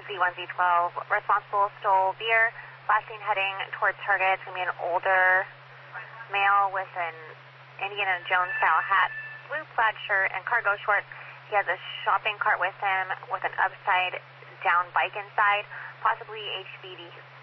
Z1Z12, responsible, stole beer, flashing heading towards target. It's going to be an older male with an Indiana Jones style hat, blue plaid shirt, and cargo shorts. He has a shopping cart with him with an upside down bike inside, possibly HVD.